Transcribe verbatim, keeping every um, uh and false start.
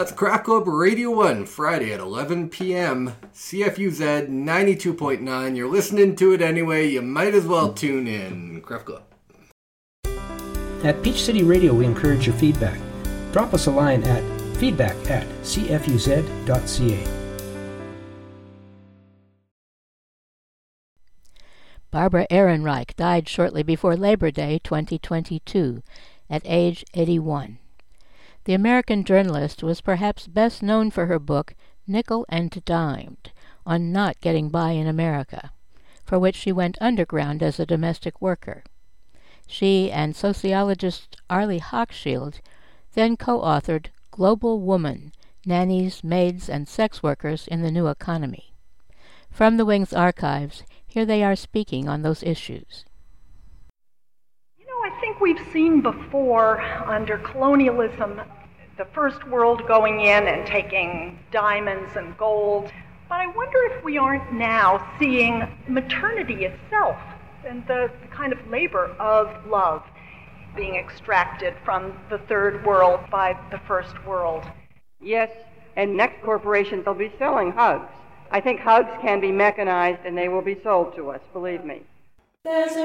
That's Craft Club Radio one, Friday at eleven p.m. C F U Z ninety-two point nine. You're listening to it anyway. You might as well tune in. Craft Club. At Peach City Radio, we encourage your feedback. Drop us a line at feedback at c f u z dot c a. Barbara Ehrenreich died shortly before Labor Day twenty twenty-two, at age eighty-one. The American journalist was perhaps best known for her book, Nickel and Dimed, on not getting by in America, for which she went underground as a domestic worker. She and sociologist Arlie Hochschild then co-authored Global Woman, Nannies, Maids, and Sex Workers in the New Economy. From the Wings archives, here they are speaking on those issues. You know, I think we've seen before, under colonialism, the first world going in and taking diamonds and gold. But I wonder if we aren't now seeing maternity itself and the kind of labor of love being extracted from the third world by the first world. Yes, and next corporation, they'll be selling hugs. I think hugs can be mechanized and they will be sold to us, believe me. There's a